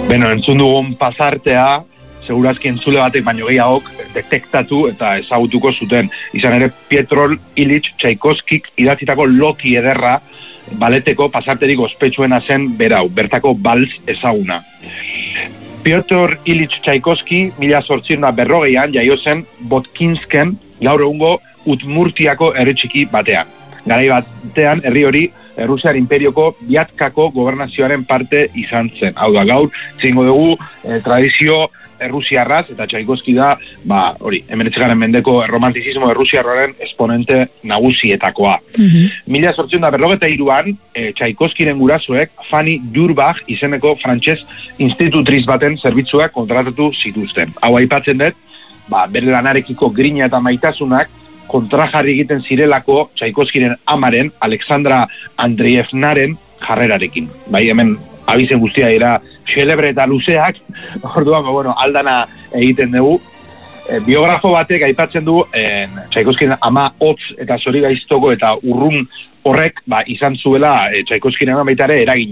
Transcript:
Beno, entzun dugun pasartea, segurazki entzule batek baino gehiagok detektatu eta ezagutuko zuten. Izan ere, Piotr Ilich Tchaikovskik idatzitako Loki ederra baleteko pasarterik ospetsuena zen berau, bertako balz ezaguna. Piotr Ilich Tchaikovski 1840an jaio zen Botkinsken, gaur egungo Udmurtiako herri txiki batean. Garai batean, herri hori Rusiar imperioko Biatkako gobernazioaren parte izan zen. Hau da, gaur, zingo dugu tradizio errusiarraz, eta Tchaikovsky da, hori, 19. mendeko romantizismo errusiarraren exponente nagusietakoa. 1853an, Tchaikovskyren gurasoek Fanny Durbach izeneko frantses institutriz baten zerbitzuak kontratatu zituzten. Hau aipatzen dut, bere lanarekiko grina eta maitasunak kontrajarri egiten zirelako Tchaikovskyren amaren, Alexandra Andreevnaren jarrerarekin. Bai, hemen abizen guztia dira xelebre eta luzeak, orduan, aldana egiten dugu. Biografo batek aipatzen du Tchaikovskyren ama hotz eta zorigaiztoko eta urrun horrek izan zuela Tchaikovskyren ama baita ere eragin